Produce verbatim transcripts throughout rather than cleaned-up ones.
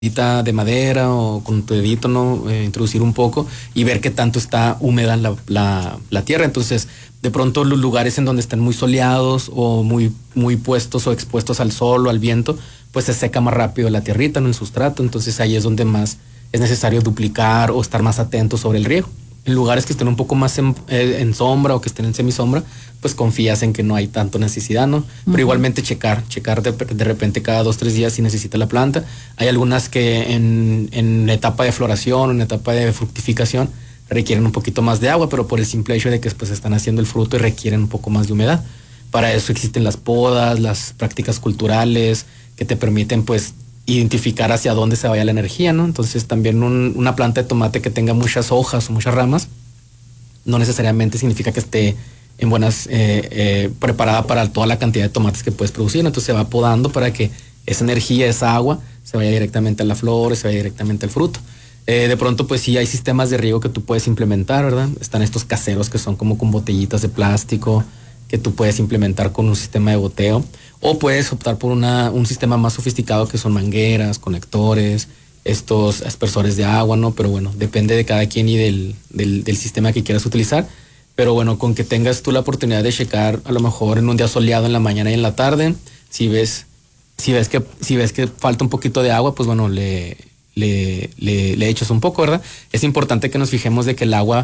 de madera o con tu dedito, ¿no? Eh, introducir un poco y ver qué tanto está húmeda la, la, la tierra. Entonces, de pronto los lugares en donde están muy soleados o muy, muy puestos o expuestos al sol o al viento, pues se seca más rápido la tierrita, ¿no? El sustrato. Entonces ahí es donde más es necesario duplicar o estar más atento sobre el riego. En lugares que estén un poco más en, eh, en sombra o que estén en semisombra, pues confías en que no hay tanto necesidad, ¿no? Pero uh-huh. igualmente checar, checar de, de repente cada dos, tres días si necesita la planta. Hay algunas que en, en etapa de floración o en etapa de fructificación requieren un poquito más de agua, pero por el simple hecho de que pues están haciendo el fruto y requieren un poco más de humedad. Para eso existen las podas, las prácticas culturales que te permiten pues identificar hacia dónde se vaya la energía, ¿no? Entonces también un, una planta de tomate que tenga muchas hojas o muchas ramas no necesariamente significa que esté en buenas, eh, eh, preparada para toda la cantidad de tomates que puedes producir. Entonces se va podando para que esa energía, esa agua, se vaya directamente a la flor, se vaya directamente al fruto. Eh, de pronto, pues sí hay sistemas de riego que tú puedes implementar, ¿verdad? Están estos caseros que son como con botellitas de plástico, que tú puedes implementar con un sistema de goteo, o puedes optar por una, un sistema más sofisticado que son mangueras, conectores, estos aspersores de agua, ¿no? Pero bueno, depende de cada quien y del, del, del sistema que quieras utilizar. Pero bueno, con que tengas tú la oportunidad de checar a lo mejor en un día soleado en la mañana y en la tarde, si ves, si ves que, si ves que falta un poquito de agua, pues bueno, le, le, le, le echas un poco, ¿verdad? Es importante que nos fijemos de que el agua,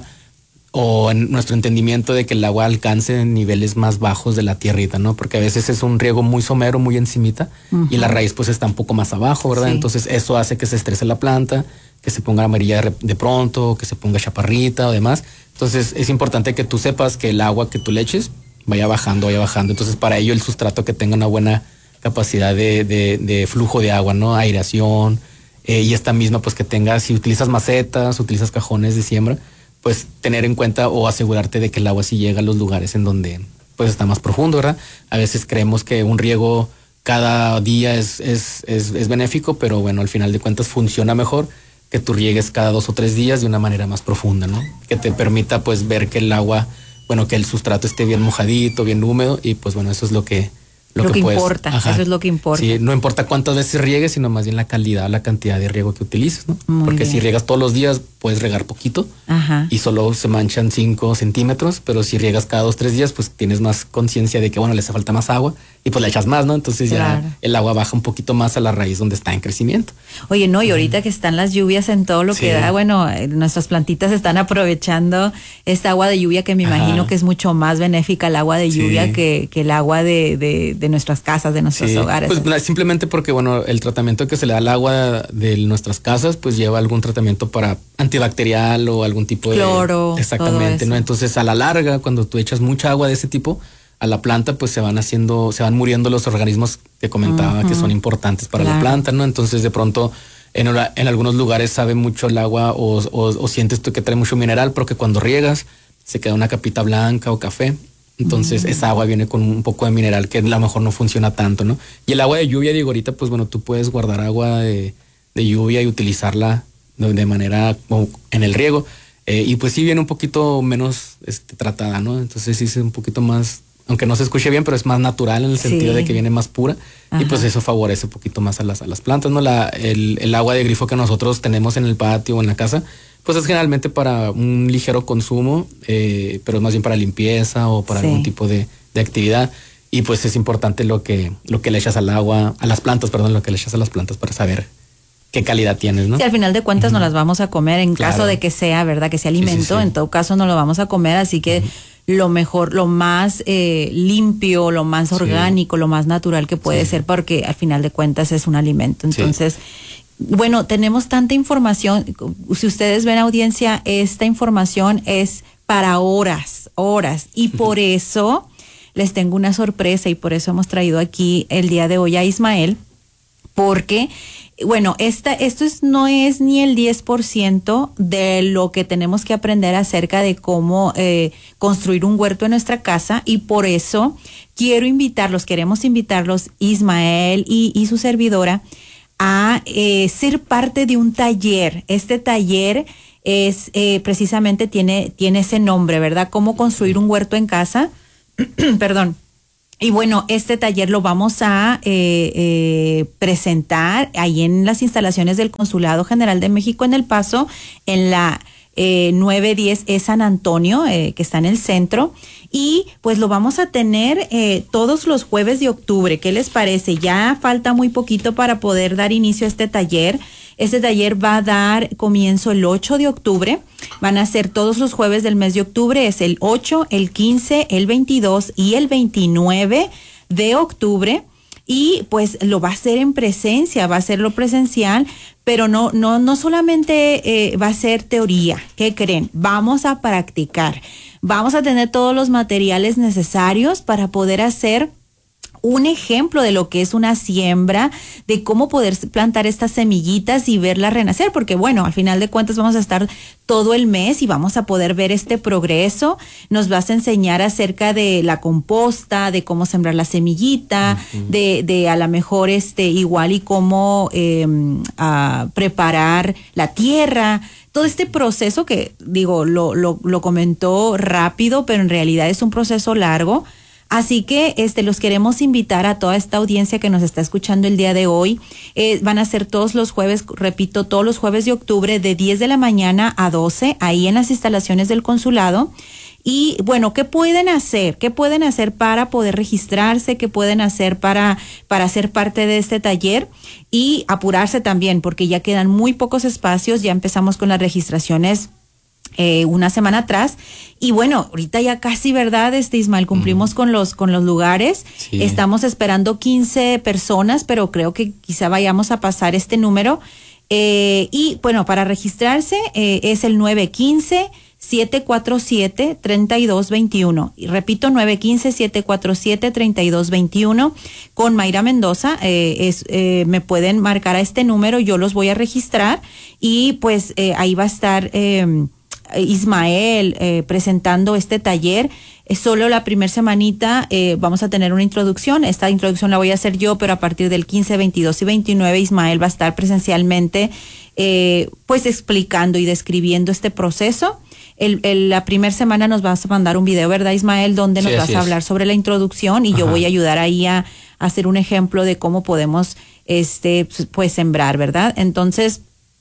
o en nuestro entendimiento de que el agua alcance niveles más bajos de la tierrita, ¿no? Porque a veces es un riego muy somero, muy encimita, uh-huh. y la raíz pues está un poco más abajo, ¿verdad? Sí. Entonces eso hace que se estrese la planta, que se ponga amarilla de, de pronto, que se ponga chaparrita o demás. Entonces es importante que tú sepas que el agua que tú le eches vaya bajando, vaya bajando. Entonces para ello el sustrato que tenga una buena capacidad de, de, de flujo de agua, ¿no? Aireación, eh, y esta misma pues que tenga, si utilizas macetas, utilizas cajones de siembra, pues tener en cuenta o asegurarte de que el agua sí llega a los lugares en donde pues está más profundo, ¿verdad? A veces creemos que un riego cada día es, es, es, es benéfico, pero bueno, al final de cuentas funciona mejor que tú riegues cada dos o tres días de una manera más profunda, ¿no? Que te permita pues ver que el agua, bueno, que el sustrato esté bien mojadito, bien húmedo, y pues bueno, eso es lo que Lo, lo que, que puedes, importa, ajá. eso es lo que importa. Sí, no importa cuántas veces riegues, sino más bien la calidad, la cantidad de riego que utilices, ¿no? Muy Porque bien. Si riegas todos los días, puedes regar poquito, ajá. y solo se manchan cinco centímetros, pero si riegas cada dos, tres días, pues tienes más conciencia de que, bueno, le hace falta más agua, y pues le echas más, ¿no? Entonces claro. ya el agua baja un poquito más a la raíz donde está en crecimiento. Oye, no, y ahorita uh-huh. que están las lluvias en todo lo sí. que da, bueno, nuestras plantitas están aprovechando esta agua de lluvia que me ajá. imagino que es mucho más benéfica el agua de lluvia sí. que, que el agua de, de, de nuestras casas, de nuestros sí. hogares. Pues simplemente porque, bueno, el tratamiento que se le da al agua de nuestras casas, pues lleva algún tratamiento para antibacterial o algún tipo de cloro, exactamente, ¿no? Entonces a la larga, cuando tú echas mucha agua de ese tipo a la planta, pues se van haciendo, se van muriendo los organismos que comentaba uh-huh. que son importantes para claro. la planta, ¿no? Entonces de pronto en, en algunos lugares sabe mucho el agua o, o, o sientes tú que trae mucho mineral, porque cuando riegas se queda una capita blanca o café. Entonces uh-huh. esa agua viene con un poco de mineral que a lo mejor no funciona tanto, ¿no? Y el agua de lluvia, digo, ahorita pues bueno, tú puedes guardar agua de, de lluvia y utilizarla de, de manera como en el riego, eh, y pues sí viene un poquito menos este, tratada, ¿no? Entonces sí es un poquito más, aunque no se escuche bien, pero es más natural en el sí. sentido de que viene más pura. Ajá. Y pues eso favorece un poquito más a las, a las plantas, ¿no? La, el, el agua de grifo que nosotros tenemos en el patio o en la casa, pues es generalmente para un ligero consumo, eh, pero más bien para limpieza o para sí. algún tipo de, de actividad. Y pues es importante lo que, lo que le echas al agua, a las plantas, perdón, lo que le echas a las plantas para saber qué calidad tienes, ¿no? Sí, al final de cuentas uh-huh. no las vamos a comer en claro. caso de que sea, ¿verdad? Que sea alimento, sí, sí, sí. en todo caso no lo vamos a comer, así que uh-huh. lo mejor, lo más eh, limpio, lo más orgánico, sí. lo más natural que puede sí. ser, porque al final de cuentas es un alimento. Entonces, sí. bueno, tenemos tanta información. Si ustedes ven, audiencia, esta información es para horas, horas. Y uh-huh. por eso les tengo una sorpresa y por eso hemos traído aquí el día de hoy a Ismael, porque, bueno, esta, esto es, no es ni el diez por ciento de lo que tenemos que aprender acerca de cómo eh, construir un huerto en nuestra casa, y por eso quiero invitarlos, queremos invitarlos, Ismael y, y su servidora, a eh, ser parte de un taller. Este taller es eh, precisamente tiene, tiene ese nombre, ¿verdad? Cómo construir un huerto en casa. Perdón. Y bueno, este taller lo vamos a eh, eh, presentar ahí en las instalaciones del Consulado General de México en El Paso, en la eh, nueve diez E San Antonio, eh, que está en el centro. Y pues lo vamos a tener eh, todos los jueves de octubre. ¿Qué les parece? Ya falta muy poquito para poder dar inicio a este taller. Este taller va a dar comienzo el ocho de octubre. Van a ser todos los jueves del mes de octubre. Es el ocho, el quince, el veintidós y el veintinueve de octubre. Y pues lo va a hacer en presencia, va a hacerlo presencial, pero no, no, no solamente eh, va a ser teoría. ¿Qué creen? Vamos a practicar. Vamos a tener todos los materiales necesarios para poder hacer un ejemplo de lo que es una siembra, de cómo poder plantar estas semillitas y verlas renacer, porque bueno, al final de cuentas vamos a estar todo el mes y vamos a poder ver este progreso. Nos vas a enseñar acerca de la composta, de cómo sembrar la semillita, uh-huh. de, de a lo mejor este igual y cómo eh, a preparar la tierra. Todo este proceso que, digo, lo, lo, lo comentó rápido, pero en realidad es un proceso largo. Así que este los queremos invitar a toda esta audiencia que nos está escuchando el día de hoy. Eh, van a ser todos los jueves, repito, todos los jueves de octubre de diez de la mañana a doce, ahí en las instalaciones del consulado. Y bueno, ¿qué pueden hacer? ¿Qué pueden hacer para poder registrarse? ¿Qué pueden hacer para, para ser parte de este taller? Y apurarse también, porque ya quedan muy pocos espacios. Ya empezamos con las registraciones Eh, una semana atrás, y bueno, ahorita ya casi, ¿verdad, este Ismael? Cumplimos mm. con los con los lugares. Sí. Estamos esperando quince personas, pero creo que quizá vayamos a pasar este número. Eh, y bueno, para registrarse eh, es el nueve uno cinco, siete cuatro siete, tres dos dos uno. Y repito, nueve uno cinco, siete cuatro siete, tres dos dos uno. Con Mayra Mendoza, eh, es, eh, me pueden marcar a este número, yo los voy a registrar y pues eh, ahí va a estar Eh, Ismael eh, presentando este taller. Es solo la primera semanita, eh, vamos a tener una introducción. Esta introducción la voy a hacer yo, pero a partir del quince, veintidós y veintinueve Ismael va a estar presencialmente eh, pues explicando y describiendo este proceso. El, el, la primera semana nos vas a mandar un video, ¿verdad, Ismael? Donde nos sí, vas a hablar sobre la introducción y Ajá. yo voy a ayudar ahí a, a hacer un ejemplo de cómo podemos este pues sembrar, ¿verdad? Entonces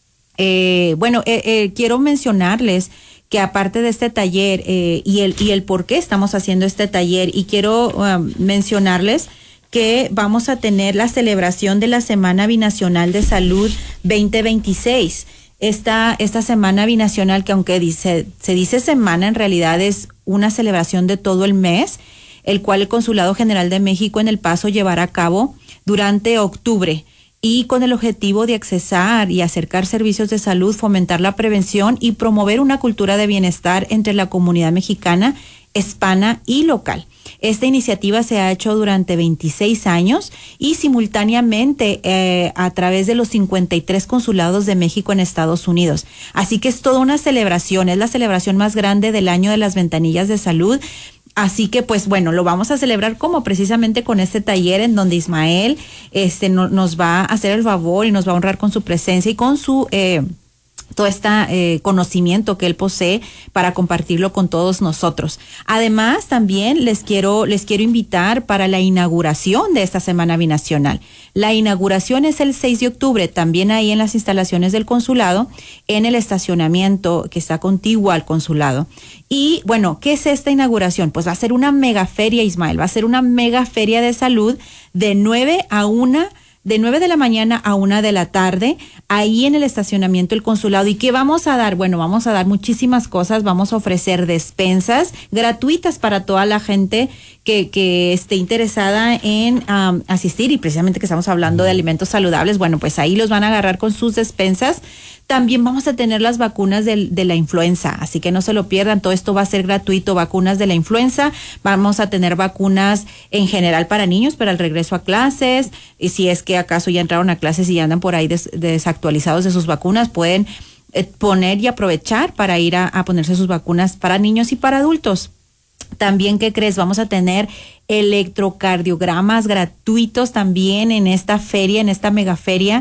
Eh, bueno, eh, eh, quiero mencionarles que aparte de este taller eh, y el y el por qué estamos haciendo este taller, y quiero um, mencionarles que vamos a tener la celebración de la Semana Binacional de Salud veinte veintiséis. Esta esta semana binacional, que aunque dice se dice semana, en realidad es una celebración de todo el mes, el cual el Consulado General de México en El Paso llevará a cabo durante octubre, y con el objetivo de accesar y acercar servicios de salud, fomentar la prevención y promover una cultura de bienestar entre la comunidad mexicana, hispana y local. Esta iniciativa se ha hecho durante veintiséis años y simultáneamente eh, a través de los cincuenta y tres consulados de México en Estados Unidos. Así que es toda una celebración, es la celebración más grande del año de las ventanillas de salud. Así que, pues bueno, lo vamos a celebrar como precisamente con este taller en donde Ismael este, no, nos va a hacer el favor y nos va a honrar con su presencia y con su eh, todo este eh, conocimiento que él posee para compartirlo con todos nosotros. Además, también les quiero les quiero invitar para la inauguración de esta Semana Binacional. La inauguración es el seis de octubre, también ahí en las instalaciones del consulado, en el estacionamiento que está contiguo al consulado. Y bueno, ¿qué es esta inauguración? Pues va a ser una mega feria, Ismael, va a ser una mega feria de salud de nueve a una, de nueve de la mañana a una de la tarde, ahí en el estacionamiento del consulado. ¿Y qué vamos a dar? Bueno, vamos a dar muchísimas cosas, vamos a ofrecer despensas gratuitas para toda la gente que, que esté interesada en um, asistir, y precisamente que estamos hablando de alimentos saludables, bueno, pues ahí los van a agarrar con sus despensas. También vamos a tener las vacunas de, de la influenza, así que no se lo pierdan, todo esto va a ser gratuito, vacunas de la influenza, vamos a tener vacunas en general para niños para el regreso a clases, y si es que acaso ya entraron a clases y ya andan por ahí des, desactualizados de sus vacunas, pueden eh, poner y aprovechar para ir a, a ponerse sus vacunas para niños y para adultos. También, ¿qué crees? Vamos a tener electrocardiogramas gratuitos también en esta feria, en esta megaferia.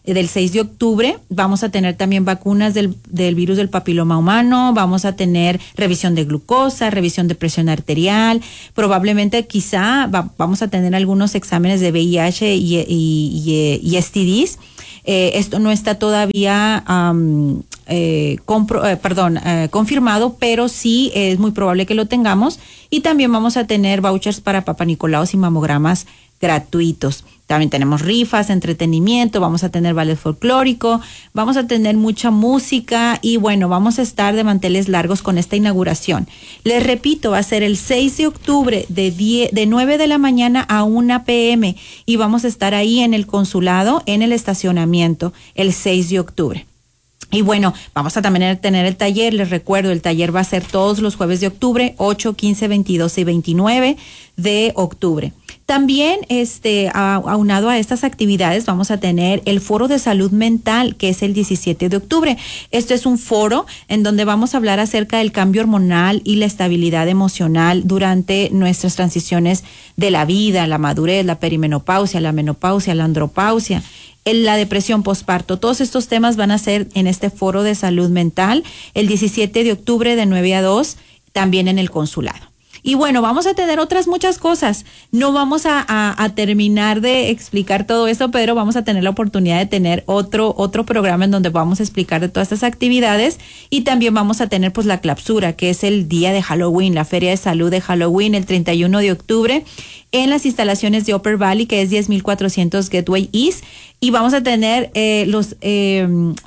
del seis de octubre. Vamos a tener también vacunas del, del virus del papiloma humano, vamos a tener revisión de glucosa, revisión de presión arterial, probablemente quizá va, vamos a tener algunos exámenes de V I H y, y, y, y S T Ds. Eh, esto no está todavía um, eh, compro, eh, perdón, eh, confirmado, pero sí es muy probable que lo tengamos. Y también vamos a tener vouchers para Papa Nicolaos y mamogramas gratuitos. También tenemos rifas, entretenimiento, vamos a tener ballet folclórico, vamos a tener mucha música y bueno, vamos a estar de manteles largos con esta inauguración. Les repito, va a ser el seis de octubre de, diez, de nueve de la mañana a una pe eme y vamos a estar ahí en el consulado, en el estacionamiento, el seis de octubre. Y bueno, vamos a también tener el taller, les recuerdo, el taller va a ser todos los jueves de octubre, ocho, quince, veintidós y veintinueve de octubre. También, este, aunado a estas actividades, vamos a tener el Foro de Salud Mental, que es el diecisiete de octubre. Esto es un foro en donde vamos a hablar acerca del cambio hormonal y la estabilidad emocional durante nuestras transiciones de la vida, la madurez, la perimenopausia, la menopausia, la andropausia, la depresión posparto. Todos estos temas van a ser en este Foro de Salud Mental el diecisiete de octubre de nueve a dos, también en el consulado. Y bueno, vamos a tener otras muchas cosas. No vamos a, a, a terminar de explicar todo eso, pero vamos a tener la oportunidad de tener otro otro programa en donde vamos a explicar de todas estas actividades. Y también vamos a tener pues la clausura, que es el día de Halloween, la Feria de Salud de Halloween, el treinta y uno de octubre, en las instalaciones de Upper Valley, que es diez mil cuatrocientos Gateway East. Y vamos a tener eh, los... Eh,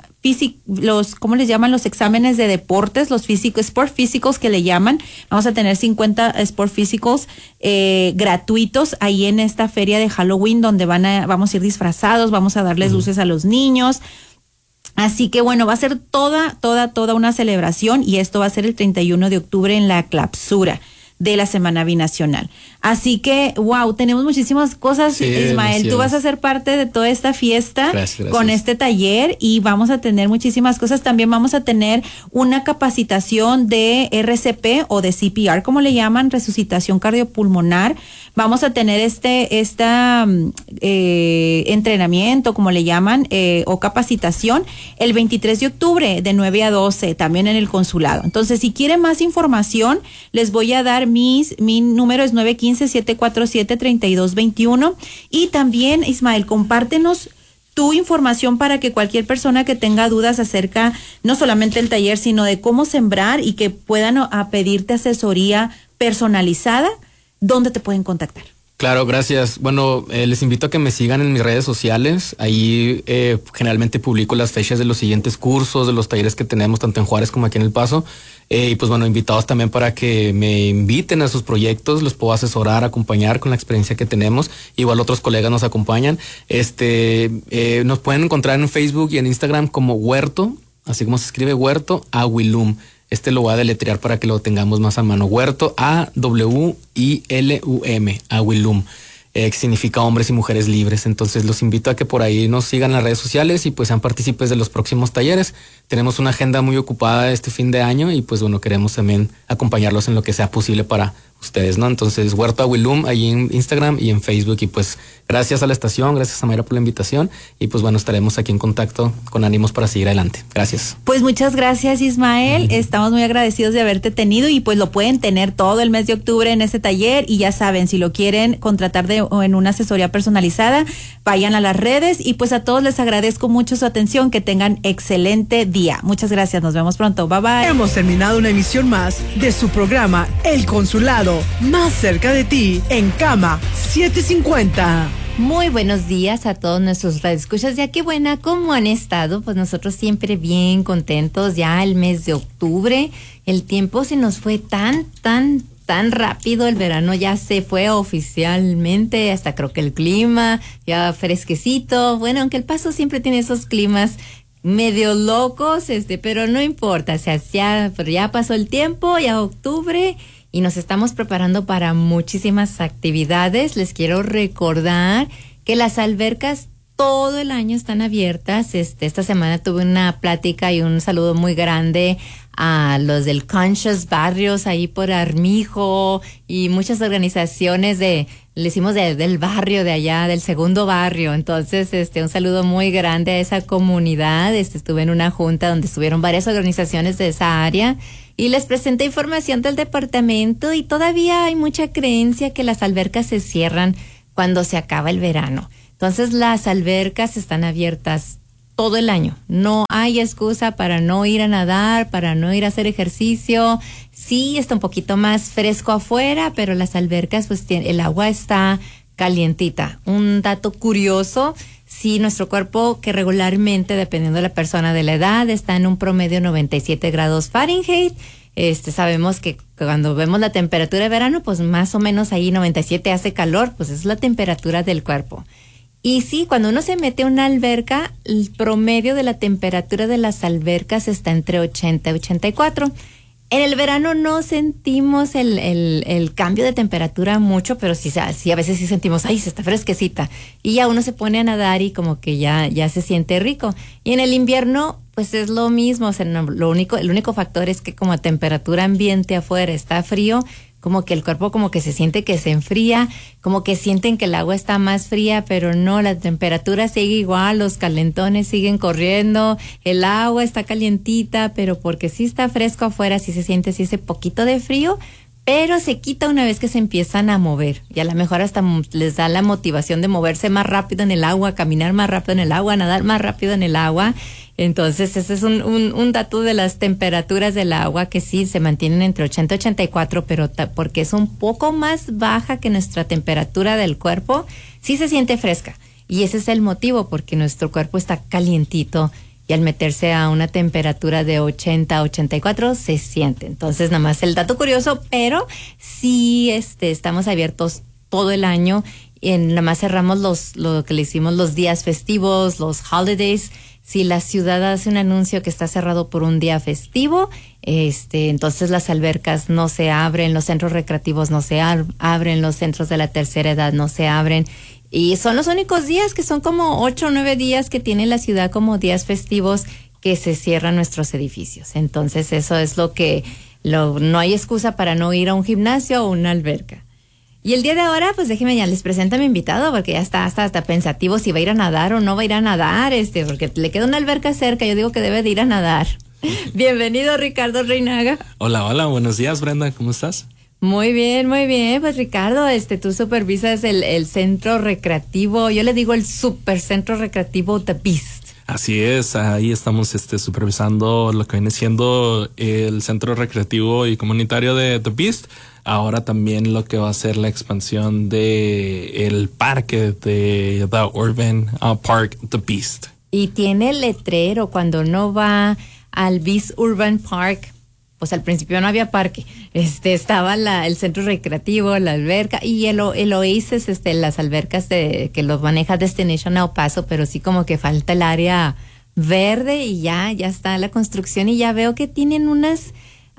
los, ¿cómo les llaman? Los exámenes de deportes, los físicos, sport físicos que le llaman. Vamos a tener cincuenta sport físicos eh, gratuitos ahí en esta feria de Halloween, donde van a, vamos a ir disfrazados, vamos a darles uh-huh. luces a los niños. Así que bueno, va a ser toda, toda, toda una celebración y esto va a ser el treinta y uno de octubre en la clausura de la Semana Binacional. Así que, wow, tenemos muchísimas cosas, sí, Ismael. Demasiado. Tú vas a ser parte de toda esta fiesta gracias, gracias. Con este taller y vamos a tener muchísimas cosas. También vamos a tener una capacitación de R C P o de C P R, como le llaman, resucitación cardiopulmonar. Vamos a tener este esta eh, entrenamiento, como le llaman, eh, o capacitación, el veintitrés de octubre de nueve a doce, también en el consulado. Entonces, si quieren más información, les voy a dar mis, mi número es nueve uno cinco, siete cuatro siete, tres dos dos uno. Y también, Ismael, compártenos tu información para que cualquier persona que tenga dudas acerca, no solamente del taller, sino de cómo sembrar y que puedan a pedirte asesoría personalizada, ¿dónde te pueden contactar? Claro, gracias. Bueno, eh, les invito a que me sigan en mis redes sociales. Ahí eh, generalmente publico las fechas de los siguientes cursos, de los talleres que tenemos tanto en Juárez como aquí en El Paso. Eh, y pues bueno, invitados también para que me inviten a sus proyectos. Los puedo asesorar, acompañar con la experiencia que tenemos. Igual otros colegas nos acompañan. Este, eh, nos pueden encontrar en Facebook y en Instagram como Huerto, así como se escribe Huerto Awilum. Este lo voy a deletrear para que lo tengamos más a mano. Huerto, A W I L U M, Awilum, eh, que significa hombres y mujeres libres. Entonces los invito a que por ahí nos sigan en las redes sociales y pues sean partícipes de los próximos talleres. Tenemos una agenda muy ocupada este fin de año y pues bueno, queremos también acompañarlos en lo que sea posible para ustedes, ¿no? Entonces, Huerto Awilum, ahí en Instagram y en Facebook. Y pues gracias a la estación, gracias a Mayra por la invitación. Y pues bueno, estaremos aquí en contacto con ánimos para seguir adelante. Gracias. Pues muchas gracias, Ismael. Uh-huh. Estamos muy agradecidos de haberte tenido y pues lo pueden tener todo el mes de octubre en ese taller. Y ya saben, si lo quieren contratar de, o en una asesoría personalizada, vayan a las redes. Y pues a todos les agradezco mucho su atención. Que tengan excelente día. Muchas gracias. Nos vemos pronto. Bye bye. Hemos terminado una emisión más de su programa El Consulado, más cerca de ti, en Cama setecientos cincuenta. Muy buenos días a todos nuestros radioescuchas. Ya qué buena, ¿cómo han estado? Pues nosotros siempre bien contentos. Ya el mes de octubre, el tiempo se nos fue tan, tan, tan rápido. El verano ya se fue oficialmente, hasta creo que el clima ya fresquecito. Bueno, aunque El Paso siempre tiene esos climas medio locos, este, pero no importa. O sea, ya, pero ya pasó el tiempo, ya octubre. Y nos estamos preparando para muchísimas actividades. Les quiero recordar que las albercas todo el año están abiertas. Este, esta semana tuve una plática y un saludo muy grande a los del Conscious Barrios ahí por Armijo y muchas organizaciones de, le decimos de, del barrio de allá, del segundo barrio. Entonces, este, un saludo muy grande a esa comunidad. Este, estuve en una junta donde estuvieron varias organizaciones de esa área y les presenté información del departamento, y todavía hay mucha creencia que las albercas se cierran cuando se acaba el verano. Entonces, las albercas están abiertas todo el año. No hay excusa para no ir a nadar, para no ir a hacer ejercicio. Sí, está un poquito más fresco afuera, pero las albercas, pues tiene, el agua está calientita. Un dato curioso, si nuestro cuerpo, que regularmente, dependiendo de la persona, de la edad, está en un promedio noventa y siete grados Fahrenheit, este, sabemos que cuando vemos la temperatura de verano, pues más o menos ahí noventa y siete hace calor, pues es la temperatura del cuerpo. Y sí, cuando uno se mete a una alberca, el promedio de la temperatura de las albercas está entre ochenta y ochenta y cuatro. En el verano no sentimos el, el, el cambio de temperatura mucho, pero sí, sí, a veces sí sentimos, ay, se está fresquecita. Y ya uno se pone a nadar y como que ya, ya se siente rico. Y en el invierno, pues es lo mismo. O sea, no, lo único, el único factor es que como a temperatura ambiente afuera está frío, como que el cuerpo como que se siente que se enfría, como que sienten que el agua está más fría, pero no, la temperatura sigue igual, los calentones siguen corriendo, el agua está calientita, pero porque sí está fresco afuera, sí se siente sí ese poquito de frío, pero se quita una vez que se empiezan a mover, y a lo mejor hasta les da la motivación de moverse más rápido en el agua, caminar más rápido en el agua, nadar más rápido en el agua. Entonces, ese es un, un, un dato de las temperaturas del agua, que sí se mantienen entre ochenta y ochenta y cuatro, pero ta, porque es un poco más baja que nuestra temperatura del cuerpo, sí se siente fresca. Y ese es el motivo, porque nuestro cuerpo está calientito, y al meterse a una temperatura de ochenta a ochenta y cuatro se siente. Entonces, nada más el dato curioso, pero sí este, estamos abiertos todo el año. En, nada más cerramos los, lo que le hicimos los días festivos, los holidays. Si la ciudad hace un anuncio que está cerrado por un día festivo, este, entonces las albercas no se abren, los centros recreativos no se ab- abren, los centros de la tercera edad no se abren. Y son los únicos días, que son como ocho o nueve días que tiene la ciudad como días festivos, que se cierran nuestros edificios. Entonces eso es lo que, lo, no hay excusa para no ir a un gimnasio o una alberca. Y el día de ahora, pues déjenme ya les presento a mi invitado, porque ya está hasta, hasta pensativo si va a ir a nadar o no va a ir a nadar, este, porque le queda una alberca cerca, yo digo que debe de ir a nadar. Bienvenido, Ricardo Reinaga. Hola, hola, buenos días, Brenda, ¿cómo estás? Muy bien, muy bien. Pues Ricardo, este, tú supervisas el, el centro recreativo, yo le digo el super centro recreativo The Beast. Así es, ahí estamos este, supervisando lo que viene siendo el centro recreativo y comunitario de The Beast. Ahora también lo que va a ser la expansión de el parque de The Urban uh, Park, The Beast. Y tiene el letrero cuando uno va al Beast Urban Park. Pues al principio no había parque, este estaba la, el centro recreativo, la alberca y el, el Oasis, este, las albercas de que los maneja Destination El Paso, pero sí como que falta el área verde y ya, ya está la construcción y ya veo que tienen unas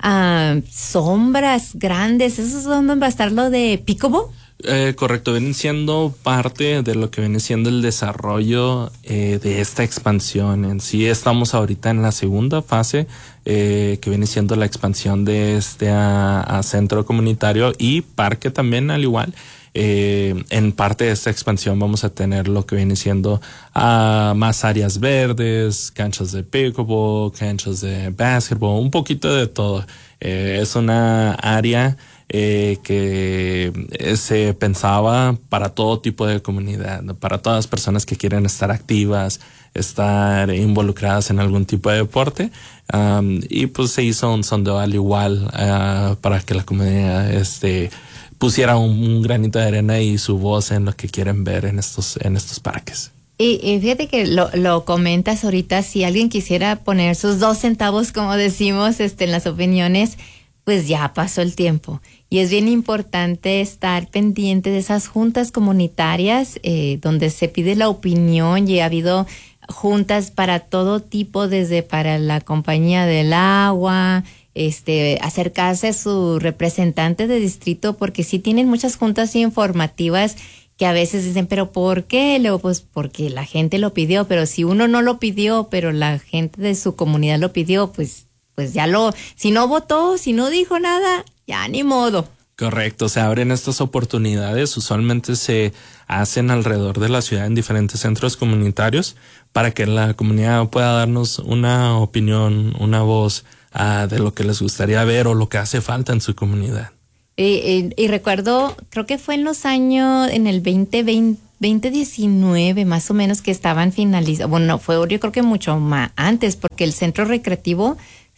uh, sombras grandes. ¿Eso es donde va a estar lo de Pickleball? Eh, correcto, vienen siendo parte de lo que viene siendo el desarrollo eh, de esta expansión. En sí estamos ahorita en la segunda fase, eh, que viene siendo la expansión de este a, a centro comunitario y parque también al igual. Eh, en parte de esta expansión vamos a tener lo que viene siendo uh, más áreas verdes, canchas de pickleball, canchas de basketball, un poquito de todo. Eh, es una área Eh, que se pensaba para todo tipo de comunidad, ¿no? Para todas las personas que quieren estar activas, estar involucradas en algún tipo de deporte, um, y pues se hizo un sondeo al igual uh, para que la comunidad este, pusiera un, un granito de arena y su voz en lo que quieren ver en estos, en estos parques. Y, y fíjate que lo, lo comentas ahorita, si alguien quisiera poner sus dos centavos, como decimos, este, en las opiniones, pues ya pasó el tiempo. Y es bien importante estar pendiente de esas juntas comunitarias eh, donde se pide la opinión, y ha habido juntas para todo tipo, desde para la compañía del agua, este, acercarse a su representante de distrito, porque sí tienen muchas juntas informativas que a veces dicen, ¿pero por qué? Luego, pues porque la gente lo pidió, pero si uno no lo pidió, pero la gente de su comunidad lo pidió, pues, pues ya lo, si no votó, si no dijo nada, ya ni modo. Correcto, se abren estas oportunidades, usualmente se hacen alrededor de la ciudad en diferentes centros comunitarios para que la comunidad pueda darnos una opinión, una voz uh, de lo que les gustaría ver o lo que hace falta en su comunidad. Y, y, y recuerdo, creo que fue en los años, en el veinte veinte, veinte diecinueve más o menos que estaban finalizados, bueno, fue yo creo que mucho más antes, porque el centro recreativo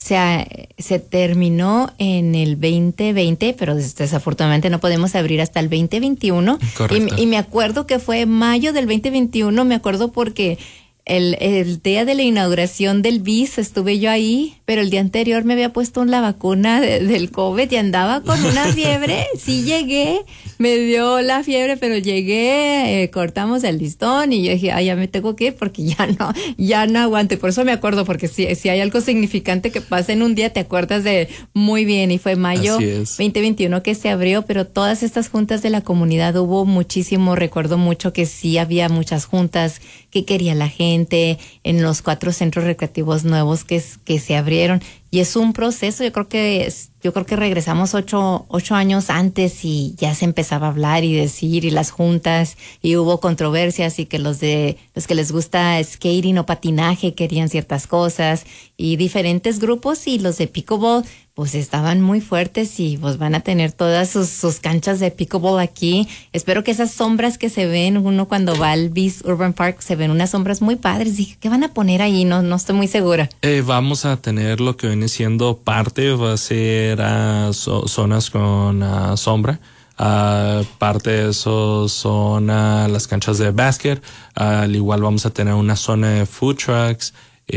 se, se terminó en el veinte veinte, pero desafortunadamente no podemos abrir hasta el veinte veintiuno. Correcto. Y, y me acuerdo que fue mayo del veinte veintiuno, me acuerdo porque el, el día de la inauguración del B I S estuve yo ahí, pero el día anterior me había puesto la vacuna de, del COVID y andaba con una fiebre. Sí llegué, me dio la fiebre, pero llegué, eh, cortamos el listón y yo dije, ay, ya me tengo que ir porque ya no, ya no aguanto. Y por eso me acuerdo, porque si, si hay algo significante que pasa en un día, te acuerdas de muy bien. Y fue mayo veinte veintiuno que se abrió, pero todas estas juntas de la comunidad hubo muchísimo, recuerdo mucho que sí había muchas juntas que quería la gente en los cuatro centros recreativos nuevos que, que se abrieron. Y es un proceso, yo creo que es, yo creo que regresamos ocho, ocho años antes y ya se empezaba a hablar y decir, y las juntas, y hubo controversias, y que los de, los que les gusta skating o patinaje querían ciertas cosas, y diferentes grupos, y los de pickleball, pues estaban muy fuertes, y pues van a tener todas sus, sus canchas de pickleball aquí. Espero que esas sombras que se ven, uno cuando va al B I S Urban Park, se ven unas sombras muy padres. Dije, ¿qué van a poner ahí? No, no estoy muy segura. Eh, vamos a tener lo que viene siendo parte, va a ser uh, so, zonas con uh, sombra. Uh, parte de eso son uh, las canchas de básquet. Uh, al igual vamos a tener una zona de food trucks.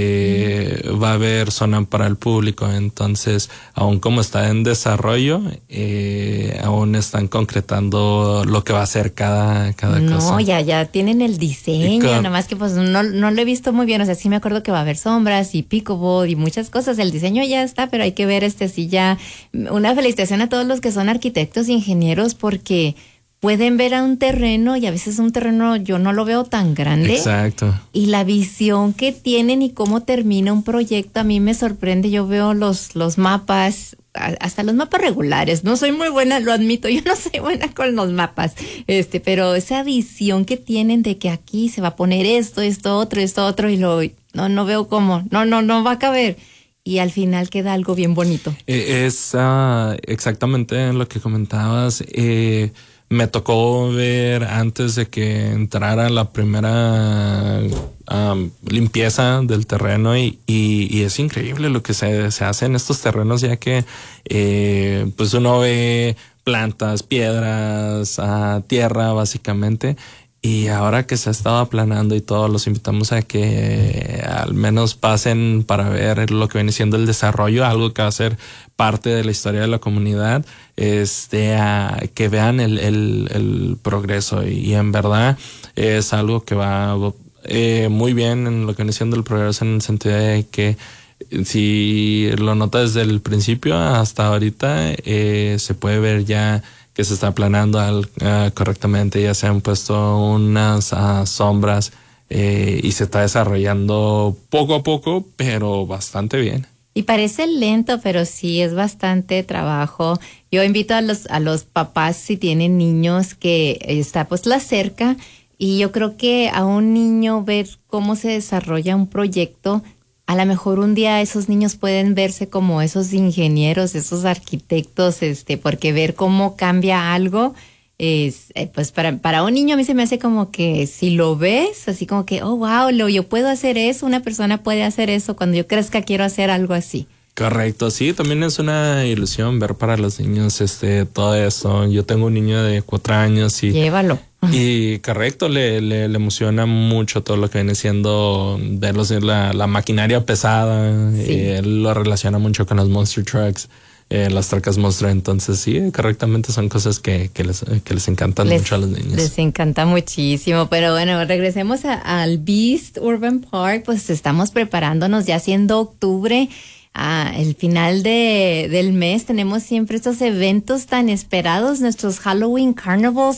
Eh, va a haber zona para el público, entonces aún como está en desarrollo, eh, aún están concretando lo que va a ser cada, cada no, cosa. No, ya, ya tienen el diseño, con... nada más que pues no, no lo he visto muy bien, o sea, sí me acuerdo que va a haber sombras y pickleball y muchas cosas, el diseño ya está, pero hay que ver este sí ya, una felicitación a todos los que son arquitectos e ingenieros porque pueden ver a un terreno y a veces un terreno yo no lo veo tan grande. Exacto. Y la visión que tienen y cómo termina un proyecto a mí me sorprende. Yo veo los, los mapas, hasta los mapas regulares. No soy muy buena, lo admito, yo no soy buena con los mapas. Este, pero esa visión que tienen de que aquí se va a poner esto, esto, otro, esto, otro, y lo no, no veo cómo. No, no, no va a caber. Y al final queda algo bien bonito. Eh, es uh, exactamente lo que comentabas. Eh, Me tocó ver antes de que entrara la primera um, limpieza del terreno y, y, y es increíble lo que se, se hace en estos terrenos, ya que eh, pues uno ve plantas, piedras, uh, tierra básicamente. Y ahora que se ha estado aplanando y todo, los invitamos a que al menos pasen para ver lo que viene siendo el desarrollo, algo que va a ser parte de la historia de la comunidad, este, a que vean el, el, el progreso. Y, y en verdad es algo que va eh, muy bien en lo que viene siendo el progreso, en el sentido de que si lo notas desde el principio hasta ahorita, eh, se puede ver ya que se está planeando al, uh, correctamente, ya se han puesto unas uh, sombras eh, y se está desarrollando poco a poco, pero bastante bien. Y parece lento, pero sí es bastante trabajo. Yo invito a los a los papás, si tienen niños, que está pues la cerca, y yo creo que a un niño ver cómo se desarrolla un proyecto, a lo mejor un día esos niños pueden verse como esos ingenieros, esos arquitectos, este, porque ver cómo cambia algo es, eh, pues para, para un niño a mí se me hace como que si lo ves, así como que, oh, wow, lo, yo puedo hacer eso, una persona puede hacer eso, cuando yo crezca quiero hacer algo así. Correcto, sí, también es una ilusión ver para los niños este todo eso. Yo tengo un niño de cuatro años y... Llévalo. Y correcto, le, le, le emociona mucho todo lo que viene siendo verlos en la, la maquinaria pesada. Sí. Eh, él lo relaciona mucho con los monster trucks, eh, las tracas monstruo. Entonces sí, correctamente son cosas que, que, les, que les encantan les, mucho a los niños. Les encanta muchísimo. Pero bueno, regresemos a, al B I S Urban Park. Pues estamos preparándonos ya siendo octubre. Ah, el final de, del mes tenemos siempre estos eventos tan esperados, nuestros Halloween Carnivals,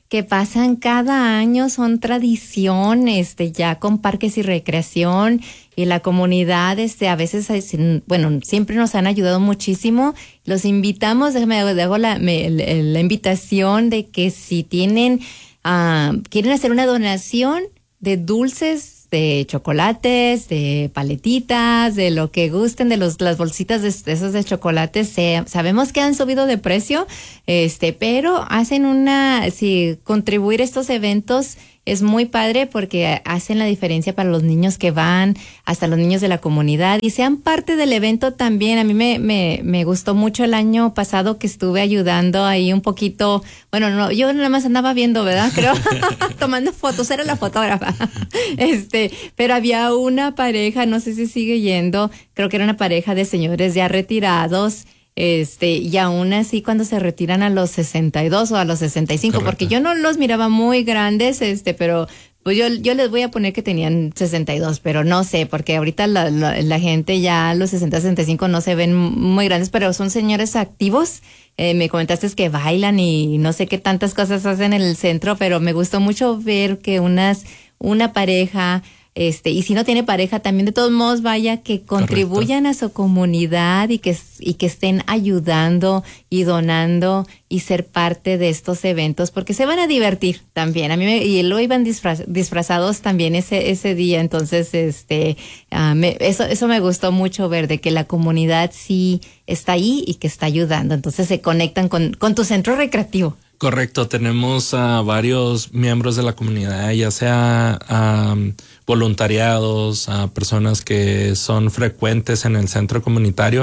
que pasan cada año, son tradición, este, ya con parques y recreación y la comunidad, este, a veces, bueno, siempre nos han ayudado muchísimo. Los invitamos, déjame, hago la, me, la invitación de que si tienen, uh, quieren hacer una donación de dulces, de chocolates, de paletitas, de lo que gusten, de los las bolsitas de, de esos de chocolates. Se, sabemos que han subido de precio, este, pero hacen una, si contribuir a estos eventos es muy padre porque hacen la diferencia para los niños que van, hasta los niños de la comunidad, y sean parte del evento también. A mí me, me, me gustó mucho el año pasado que estuve ayudando ahí un poquito, bueno, no, yo nada más andaba viendo, ¿verdad? Creo, tomando fotos, era la fotógrafa. Este, pero había una pareja, no sé si sigue yendo, creo que era una pareja de señores ya retirados. Este, y aún así cuando se retiran a los sesenta y dos o a los sesenta y cinco, correcto, porque yo no los miraba muy grandes, este, pero pues yo, yo les voy a poner que tenían sesenta y dos, pero no sé, porque ahorita la, la, la gente ya a los sesenta, sesenta y cinco no se ven muy grandes, pero son señores activos. Eh, me comentaste que bailan y no sé qué tantas cosas hacen en el centro, pero me gustó mucho ver que unas, una pareja, Este, y si no tiene pareja, también de todos modos vaya, que contribuyan, correcto, a su comunidad y que, y que estén ayudando y donando y ser parte de estos eventos, porque se van a divertir también. A mí me, y lo iban disfraz, disfrazados también ese, ese día, entonces, este, uh, me, eso, eso me gustó mucho ver, de que la comunidad sí está ahí y que está ayudando, entonces se conectan con, con tu centro recreativo. Correcto, tenemos a varios miembros de la comunidad, ya sea um, voluntariados, a personas que son frecuentes en el centro comunitario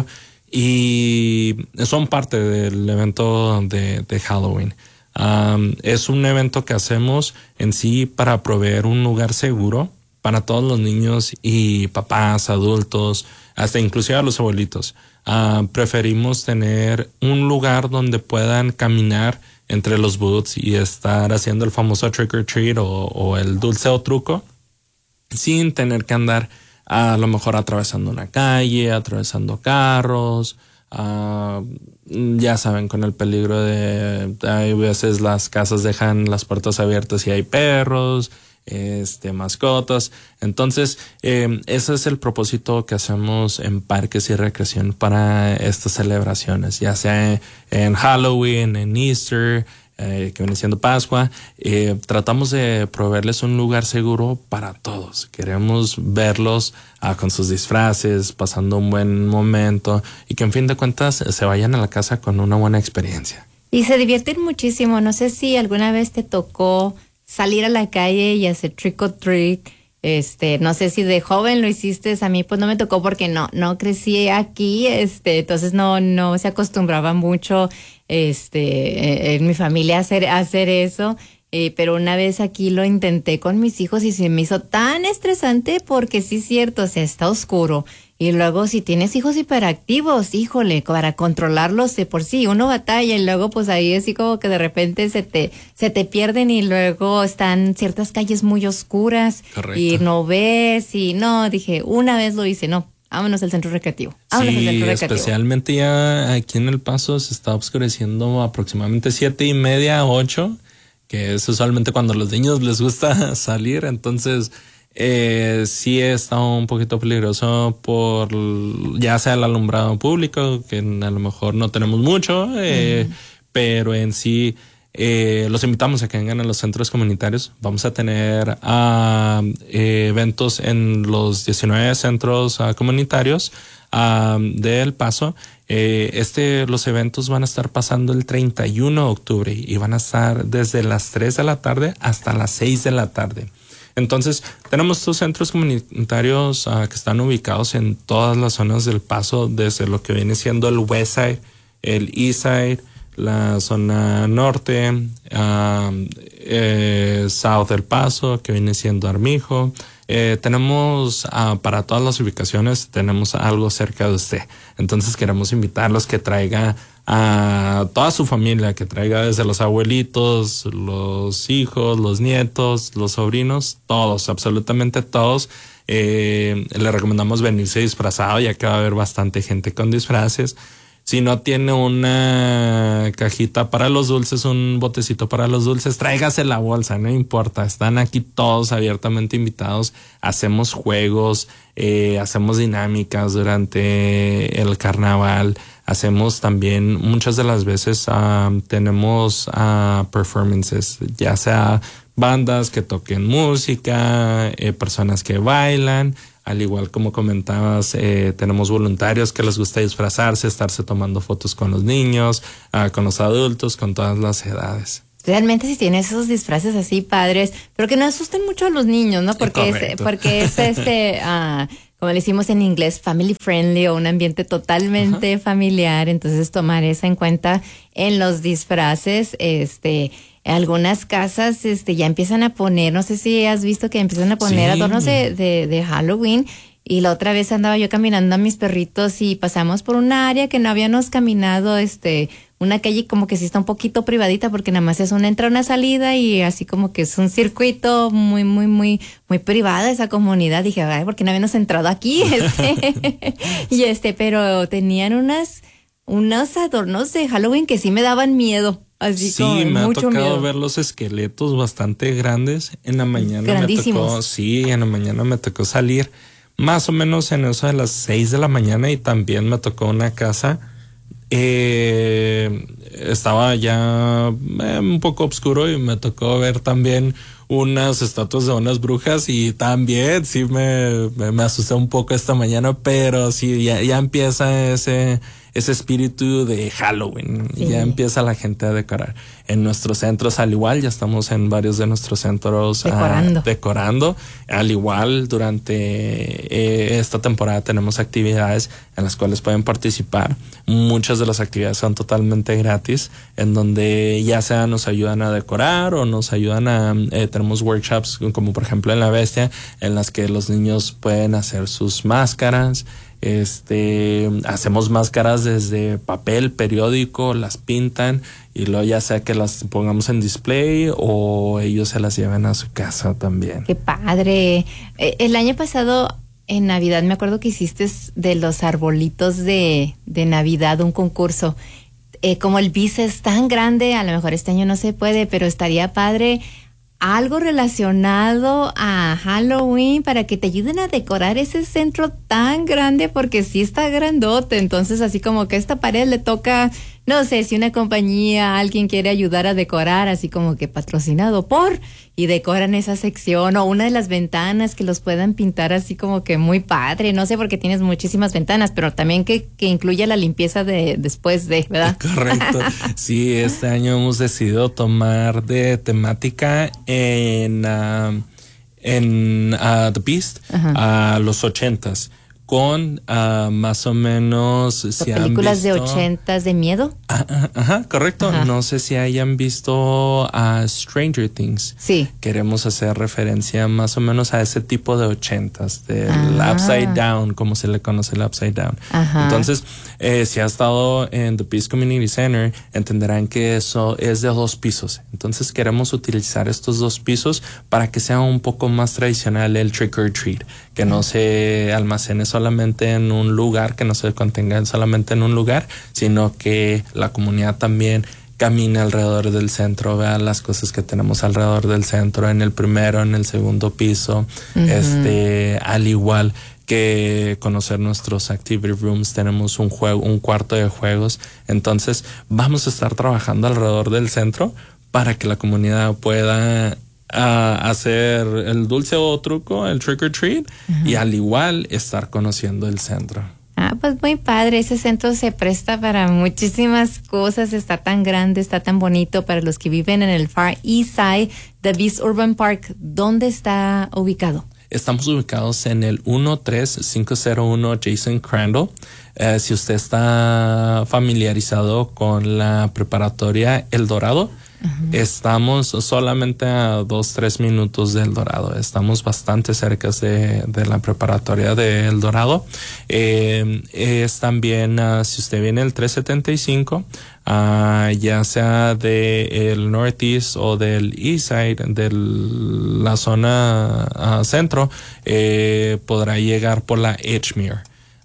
y son parte del evento de, de Halloween. Um, es un evento que hacemos en sí para proveer un lugar seguro para todos los niños y papás, adultos, hasta inclusive a los abuelitos. Uh, preferimos tener un lugar donde puedan caminar entre los booths y estar haciendo el famoso trick or treat o, o el dulce o truco sin tener que andar a lo mejor atravesando una calle, atravesando carros, uh, ya saben, con el peligro de, hay veces las casas dejan las puertas abiertas y hay perros, este, mascotas. Entonces, eh, ese es el propósito que hacemos en Parques y Recreación para estas celebraciones, ya sea en Halloween, en Easter, eh, que viene siendo Pascua. Eh, tratamos de proveerles un lugar seguro para todos. Queremos verlos ah, con sus disfraces, pasando un buen momento y que en fin de cuentas se vayan a la casa con una buena experiencia. Y se divierten muchísimo. No sé si alguna vez te tocó salir a la calle y hacer trick or treat, este, no sé si de joven lo hiciste, a mí pues no me tocó porque no, no crecí aquí, este, entonces no, no se acostumbraba mucho, este, en mi familia a hacer, a hacer eso, eh, pero una vez aquí lo intenté con mis hijos y se me hizo tan estresante porque sí es cierto, o sea, está oscuro. Y luego si tienes hijos hiperactivos, híjole, para controlarlos de por sí, uno batalla y luego pues ahí así como que de repente se te se te pierden y luego están ciertas calles muy oscuras. Correcto. Y no ves y no, dije, una vez lo hice, no, vámonos al centro recreativo. Vámonos sí, al centro recreativo. Especialmente ya aquí en El Paso se está oscureciendo aproximadamente siete y media, ocho, que es usualmente cuando a los niños les gusta salir, entonces Eh, sí está un poquito peligroso por ya sea el alumbrado público, que a lo mejor no tenemos mucho, eh, mm. pero en sí eh, los invitamos a que vengan a los centros comunitarios. Vamos a tener uh, eh, eventos en los diecinueve centros uh, comunitarios uh, de El Paso. Eh, este, los eventos van a estar pasando el treinta y uno de octubre y van a estar desde las tres de la tarde hasta las seis de la tarde. Entonces, tenemos estos centros comunitarios uh, que están ubicados en todas las zonas del Paso, desde lo que viene siendo el West Side, el East Side, la zona norte, uh, eh, South del Paso, que viene siendo Armijo. Eh, tenemos uh, para todas las ubicaciones, tenemos algo cerca de usted. Entonces, queremos invitarlos que traiga a toda su familia, que traiga desde los abuelitos, los hijos, los nietos, los sobrinos, todos, absolutamente todos. Eh, le recomendamos venirse disfrazado, ya que va a haber bastante gente con disfraces. Si no tiene una cajita para los dulces, un botecito para los dulces, tráigase la bolsa, no importa. Están aquí todos abiertamente invitados. Hacemos juegos, eh, hacemos dinámicas durante el carnaval. Hacemos también, muchas de las veces uh, tenemos uh, performances, ya sea bandas que toquen música, eh, personas que bailan. Al igual como comentabas, eh, tenemos voluntarios que les gusta disfrazarse, estarse tomando fotos con los niños, uh, con los adultos, con todas las edades. Realmente si tienes esos disfraces así padres, pero que no asusten mucho a los niños, ¿no? Porque es, porque es este, uh, como le decimos en inglés, family friendly o un ambiente totalmente Ajá. familiar. Entonces tomar eso en cuenta en los disfraces, este... Algunas casas este ya empiezan a poner, no sé si has visto que empiezan a poner sí. adornos de, de, de Halloween. Y la otra vez andaba yo caminando a mis perritos y pasamos por una área que no habíamos caminado, este, una calle como que sí está un poquito privadita porque nada más es una entrada, una salida y así como que es un circuito muy, muy, muy, muy privada esa comunidad. Dije, ay, ¿por qué no habíamos entrado aquí? Este, y este, pero tenían unas, unos adornos de Halloween que sí me daban miedo. Así sí, como me mucho ha tocado miedo. ver los esqueletos bastante grandes. En la mañana me tocó, sí, en la mañana me tocó salir más o menos en eso de las seis de la mañana y también me tocó una casa. Eh, estaba ya eh, un poco oscuro y me tocó ver también unas estatuas de unas brujas y también sí me, me, me asusté un poco esta mañana, pero sí, ya, ya empieza ese... ese espíritu de Halloween. Sí. Ya empieza la gente a decorar. En nuestros centros, al igual, ya estamos en varios de nuestros centros decorando. Uh, decorando. Al igual, durante eh, esta temporada tenemos actividades en las cuales pueden participar. Muchas de las actividades son totalmente gratis, en donde ya sea nos ayudan a decorar o nos ayudan a... Eh, tenemos workshops, como por ejemplo en La Bestia, en las que los niños pueden hacer sus máscaras. Este, hacemos máscaras desde papel, periódico, las pintan y luego ya sea que las pongamos en display o ellos se las lleven a su casa también. ¡Qué padre! El año pasado en Navidad me acuerdo que hiciste de los arbolitos de, de Navidad un concurso. Eh, como el B I C es tan grande, a lo mejor este año no se puede, pero estaría padre algo relacionado a Halloween para que te ayuden a decorar ese centro tan grande, porque sí está grandote. Entonces así como que esta pared le toca, no sé, si una compañía, alguien quiere ayudar a decorar, así como que patrocinado por, y decoran esa sección, o una de las ventanas que los puedan pintar así como que muy padre, no sé, porque tienes muchísimas ventanas, pero también que, que incluya la limpieza de después de, ¿verdad? Correcto. Sí, este año hemos decidido tomar de temática en, uh, en uh, The Beast a uh, los ochentas. Con uh, más o menos si películas han visto, de ochentas de miedo. Ajá, ajá correcto. Ajá. No sé si hayan visto a uh, Stranger Things. Sí. Queremos hacer referencia más o menos a ese tipo de ochentas, del ah. Upside Down, como se le conoce el Upside Down. Ajá. Entonces, eh, si ha estado en The Peace Community Center, entenderán que eso es de dos pisos. Entonces queremos utilizar estos dos pisos para que sea un poco más tradicional el trick or treat, que no se almacene solamente en un lugar, que no se contenga solamente en un lugar, sino que la comunidad también camine alrededor del centro, vea las cosas que tenemos alrededor del centro, en el primero, en el segundo piso, uh-huh. este, al igual que conocer nuestros activity rooms, tenemos un juego, un cuarto de juegos. Entonces vamos a estar trabajando alrededor del centro para que la comunidad pueda a hacer el dulce o truco, el trick or treat, uh-huh. y al igual estar conociendo el centro. Ah, pues muy padre, ese centro se presta para muchísimas cosas, está tan grande, está tan bonito para los que viven en el Far East Side, The Beast Urban Park. ¿Dónde está ubicado? Estamos ubicados en el uno tres cinco cero uno Jason Crandall. Eh, si usted está familiarizado con la preparatoria El Dorado, uh-huh. estamos solamente a dos, tres minutos de El Dorado. Estamos bastante cerca de, de la preparatoria de El Dorado. Eh, es también, uh, si usted viene el trescientos setenta y cinco, uh, ya sea del Northeast o del East Side, de la zona uh, centro, eh, podrá llegar por la Edgemere.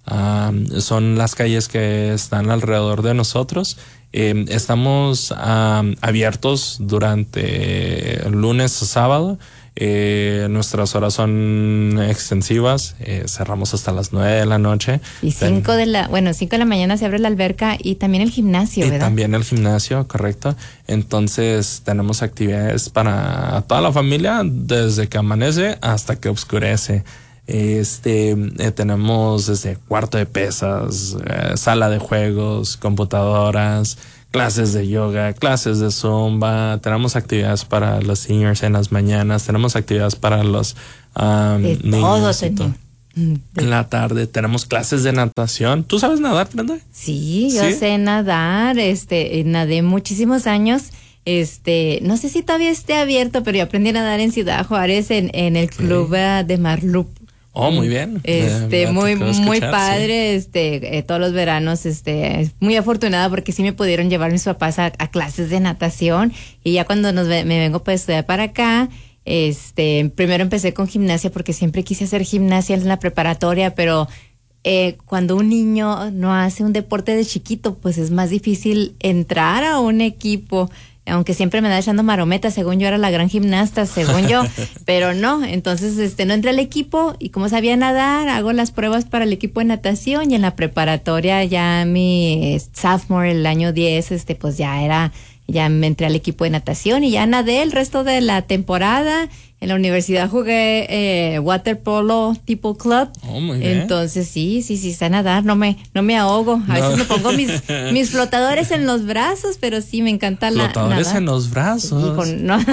Um, son las calles que están alrededor de nosotros. Eh, estamos um, abiertos durante lunes a sábado. Eh, nuestras horas son extensivas, eh, cerramos hasta las nueve de la noche. Y cinco de la, bueno, cinco de la mañana se abre la alberca y también el gimnasio, y ¿verdad? También el gimnasio, correcto. Entonces tenemos actividades para toda la familia desde que amanece hasta que oscurece. Este, eh, tenemos desde cuarto de pesas, eh, sala de juegos, computadoras, clases de yoga, clases de zumba, tenemos actividades para los seniors en las mañanas, tenemos actividades para los um, de niños. todo, y todo. En la tarde tenemos clases de natación. ¿Tú sabes nadar, Brenda? Sí, yo ¿Sí? sé nadar, este, nadé muchísimos años. Este, no sé si todavía esté abierto, pero yo aprendí a nadar en Ciudad Juárez en, en el club okay. de Marlup. Oh, muy bien. Este, eh, muy, muy padre, sí. este, eh, todos los veranos, este, muy afortunada porque sí me pudieron llevar mis papás a, a clases de natación y ya cuando nos me vengo para estudiar para acá, este, primero empecé con gimnasia porque siempre quise hacer gimnasia en la preparatoria, pero eh, cuando un niño no hace un deporte de chiquito, pues es más difícil entrar a un equipo. Aunque siempre me da echando marometas, según yo era la gran gimnasta, según yo, pero no, entonces este no entré al equipo y como sabía nadar, hago las pruebas para el equipo de natación y en la preparatoria ya mi sophomore, el año diez, este pues ya era, ya me entré al equipo de natación y ya nadé el resto de la temporada. En la universidad jugué eh, waterpolo tipo club. Oh, muy bien. Entonces sí, sí, sí, sé nadar, no me, no me ahogo. A no. veces me pongo mis, mis flotadores en los brazos, pero sí me encanta la flotadores nadar. en los brazos. Sí, con, no.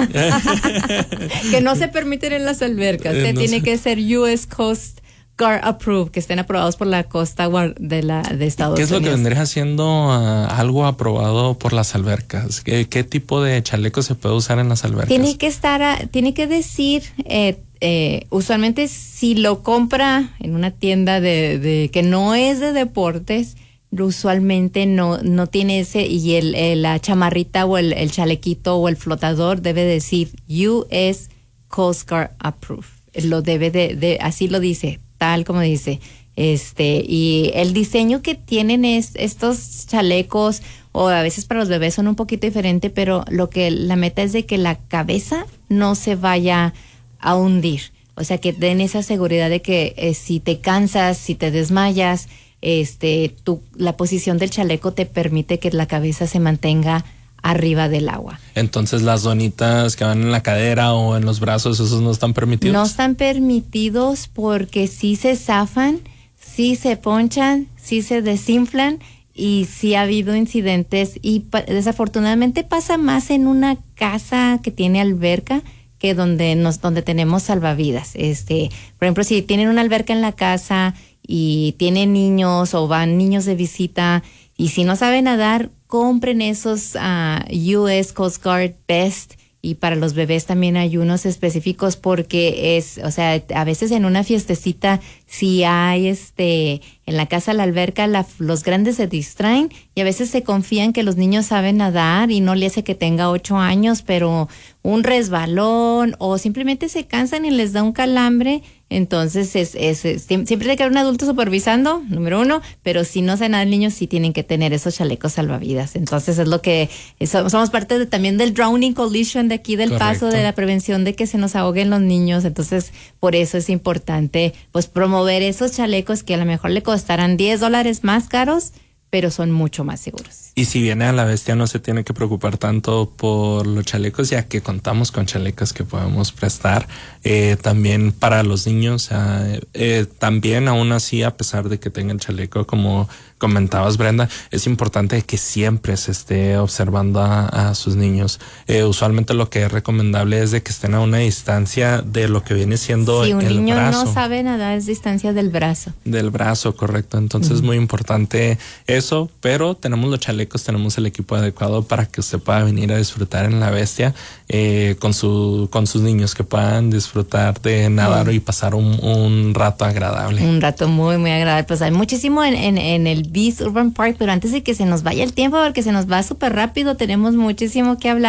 Que no se permiten en las albercas. Eh, no tiene sé. que ser U S Coast Guard approved, que estén aprobados por la costa de la de Estados Unidos. ¿Qué es lo que vendría siendo uh, algo aprobado por las albercas? ¿Qué, qué tipo de chaleco se puede usar en las albercas? Tiene que estar, a, tiene que decir, eh, eh, usualmente si lo compra en una tienda de, de que no es de deportes, usualmente no no tiene ese, y el, el la chamarrita o el, el chalequito o el flotador debe decir U S Coast Guard approved. Lo debe de, de así lo dice, tal como dice, este, y el diseño que tienen es estos chalecos, o a veces para los bebés son un poquito diferente, pero lo que la meta es de que la cabeza no se vaya a hundir, o sea, que den esa seguridad de que eh, si te cansas, si te desmayas, este, tu, la posición del chaleco te permite que la cabeza se mantenga arriba del agua. Entonces las donitas que van en la cadera o en los brazos, ¿esos no están permitidos? No están permitidos porque sí se zafan, sí se ponchan, sí se desinflan y sí ha habido incidentes y pa- desafortunadamente pasa más en una casa que tiene alberca que donde nos donde tenemos salvavidas. Este, por ejemplo, si tienen una alberca en la casa y tienen niños o van niños de visita y si no saben nadar, compren esos uh, U S Coast Guard Best, y para los bebés también hay unos específicos porque es, o sea, a veces en una fiestecita si hay este en la casa la alberca, la, los grandes se distraen y a veces se confían que los niños saben nadar y no le hace que tenga ocho años, pero un resbalón o simplemente se cansan y les da un calambre. Entonces es, es, es siempre tiene que haber un adulto supervisando, número uno, pero si no saben nadar niños sí tienen que tener esos chalecos salvavidas. Entonces es lo que eso, somos parte de, también del Drowning Coalition de aquí del Correcto. Paso, de la prevención de que se nos ahoguen los niños. Entonces por eso es importante pues promover esos chalecos que a lo mejor le costarán diez dólares más caros, pero son mucho más seguros. Y si viene a la bestia no se tiene que preocupar tanto por los chalecos, ya que contamos con chalecos que podemos prestar eh, también para los niños. Eh, eh, también aún así, a pesar de que tenga el chaleco, como comentabas, Brenda, es importante que siempre se esté observando a, a sus niños. Eh, usualmente lo que es recomendable es de que estén a una distancia de lo que viene siendo el brazo. Si un niño no sabe nadar, es distancia del brazo. Del brazo, correcto. Entonces uh-huh. es muy importante eso, pero tenemos los chalecos, tenemos el equipo adecuado para que usted pueda venir a disfrutar en la bestia eh, con su con sus niños, que puedan disfrutar de nadar uh-huh. y pasar un, un rato agradable. Un rato muy, muy agradable. Pues hay muchísimo en, en, en el Beast Urban Park, pero antes de que se nos vaya el tiempo, porque se nos va súper rápido, tenemos muchísimo que hablar.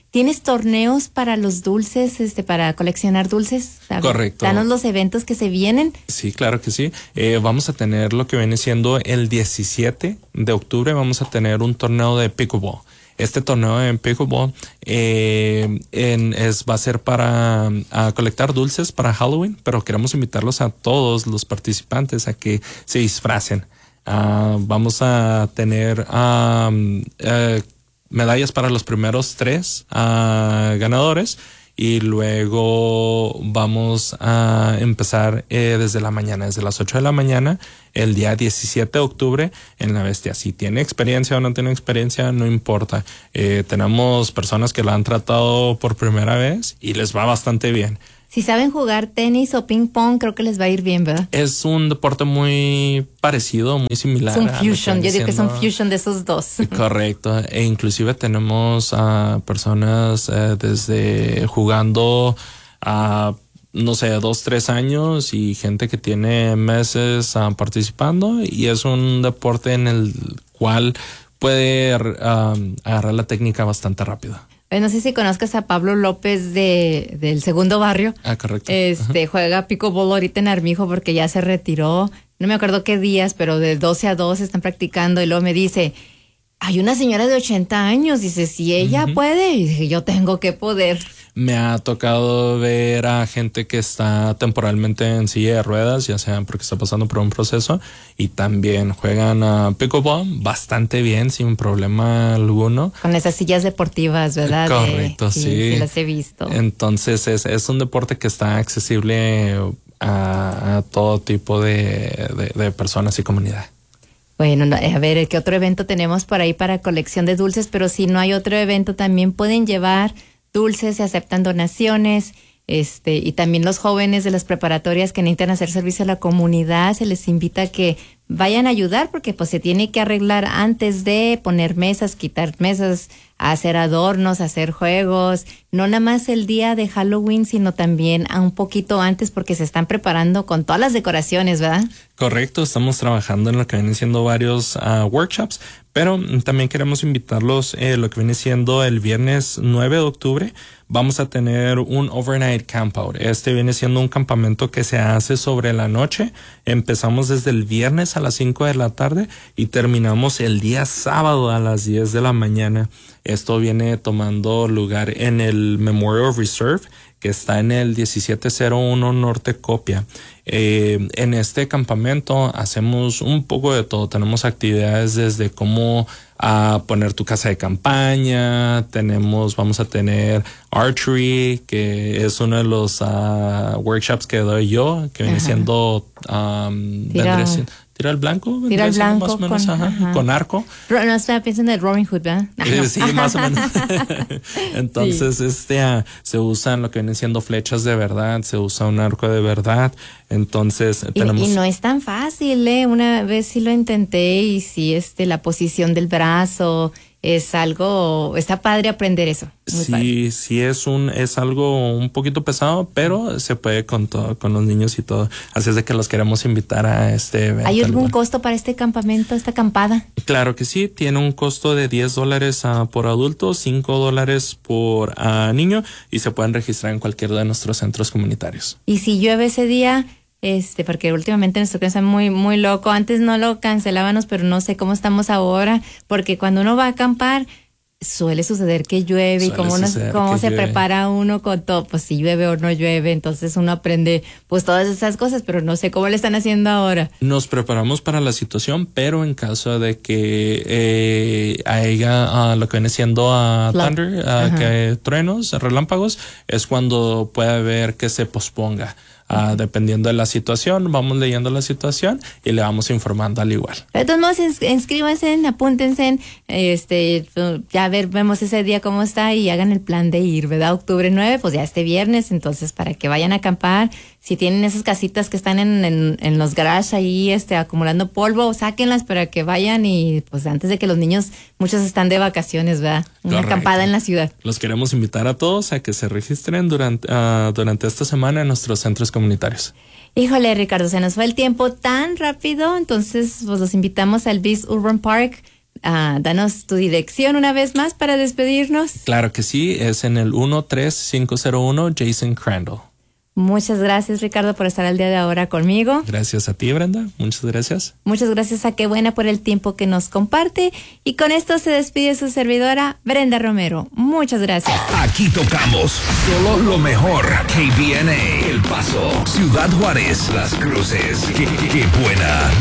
¿Tienes torneos para los dulces, este, para coleccionar dulces? Correcto. Danos los eventos que se vienen. Sí, claro que sí. Eh, vamos a tener lo que viene siendo el diecisiete de octubre, vamos a tener un torneo de pickleball. Este torneo en pickleball eh, en, es, va a ser para a colectar dulces para Halloween, pero queremos invitarlos a todos los participantes a que se disfracen. Uh, vamos a tener um, uh, medallas para los primeros tres uh, ganadores. Y luego vamos a empezar eh, desde la mañana, desde las ocho de la mañana, el día diecisiete de octubre en La Bestia. Si tiene experiencia o no tiene experiencia, no importa. Eh, tenemos personas que lo han tratado por primera vez y les va bastante bien. Si saben jugar tenis o ping pong, creo que les va a ir bien, ¿verdad? Es un deporte muy parecido, muy similar. Es un fusion, yo digo que es un fusion de esos dos. Correcto, e inclusive tenemos a personas eh, desde jugando a, no sé, dos, tres años y gente que tiene meses uh, participando, y es un deporte en el cual puede uh, agarrar la técnica bastante rápido. No sé si conozcas a Pablo López de del Segundo Barrio. Ah, correcto. Este, uh-huh. Juega pickleball ahorita en Armijo porque ya se retiró. No me acuerdo qué días, pero de doce a dos están practicando, y luego me dice, hay una señora de ochenta años, dice, si ella uh-huh. puede, y dije, yo tengo que poder. Me ha tocado ver a gente que está temporalmente en silla de ruedas, ya sea porque está pasando por un proceso, y también juegan a pickleball bastante bien, sin problema alguno. Con esas sillas deportivas, ¿verdad? Correcto, de, sí. sí. Sí, las he visto. Entonces es, es un deporte que está accesible a, a todo tipo de, de, de personas y comunidad. Bueno, a ver, ¿qué otro evento tenemos por ahí para colección de dulces? Pero si no hay otro evento, también pueden llevar dulces, se aceptan donaciones, este, y también los jóvenes de las preparatorias que necesitan hacer servicio a la comunidad, se les invita a que vayan a ayudar, porque pues se tiene que arreglar antes de poner mesas, quitar mesas, hacer adornos, hacer juegos, no nada más el día de Halloween, sino también a un poquito antes, porque se están preparando con todas las decoraciones, ¿verdad? Correcto, estamos trabajando en lo que vienen siendo varios uh, workshops, pero también queremos invitarlos eh, lo que viene siendo el viernes nueve de octubre. Vamos a tener un overnight campout. Este viene siendo un campamento que se hace sobre la noche. Empezamos desde el viernes a las cinco de la tarde y terminamos el día sábado a las diez de la mañana. Esto viene tomando lugar en el Memorial Reserve, que está en el diecisiete cero uno Norte Copia. Eh, en este campamento hacemos un poco de todo. Tenemos actividades desde cómo a poner tu casa de campaña, tenemos, vamos a tener archery, que es uno de los uh, workshops que doy yo, que viene Ajá. siendo um, Tira, vendré, tira al blanco, tira al blanco más o menos, con, ajá, ajá. con arco. No, no piensen en Robin Hood, ¿verdad? Ah, no. Sí, más o menos. Entonces, sí. este uh, se usan lo que vienen siendo flechas de verdad, se usa un arco de verdad. Entonces, y, tenemos. Y no es tan fácil, ¿eh? Una vez sí lo intenté, y sí, este, la posición del brazo es algo, está padre aprender eso. Muy sí, padre. sí es un, es algo un poquito pesado, pero se puede con todo, con los niños y todo. Así es de que los queremos invitar a este evento. ¿Hay algún costo para este campamento, esta acampada? Claro que sí, tiene un costo de diez dólares uh, por adulto, cinco dólares por uh, niño, y se pueden registrar en cualquiera de nuestros centros comunitarios. Y si llueve ese día, este, porque últimamente nuestro cliente está muy, muy loco. Antes no lo cancelábamos, pero no sé cómo estamos ahora, porque cuando uno va a acampar, suele suceder que llueve, suele y cómo, uno, cómo se llueve. Prepara uno con todo, pues si llueve o no llueve, entonces uno aprende pues todas esas cosas, pero no sé cómo le están haciendo ahora. Nos preparamos para la situación, pero en caso de que eh, haya uh, lo que viene siendo uh, thunder, uh, que truenos, relámpagos, es cuando puede haber que se posponga. Uh, dependiendo de la situación, vamos leyendo la situación y le vamos informando al igual. De todos modos, inscríbanse, apúntense, este, ya a ver, vemos ese día cómo está y hagan el plan de ir, ¿verdad? Octubre nueve, pues ya este viernes, entonces para que vayan a acampar. Si tienen esas casitas que están en, en, en los garages ahí, este, acumulando polvo, sáquenlas para que vayan, y pues antes de que los niños, muchos están de vacaciones, ¿verdad? Una Correcto. Acampada en la ciudad. Los queremos invitar a todos a que se registren durante, uh, durante esta semana en nuestros centros comunitarios. Híjole, Ricardo, se nos fue el tiempo tan rápido, entonces pues los invitamos al Beast Urban Park Uh, danos tu dirección una vez más para despedirnos. Claro que sí, es en el uno tres cinco cero uno Jason Crandall. Muchas gracias, Ricardo, por estar el día de ahora conmigo. Gracias a ti, Brenda. Muchas gracias. Muchas gracias a Qué Buena por el tiempo que nos comparte. Y con esto se despide su servidora, Brenda Romero. Muchas gracias. Aquí tocamos solo lo mejor. K B N A, El Paso, Ciudad Juárez, Las Cruces. Qué, qué, qué buena.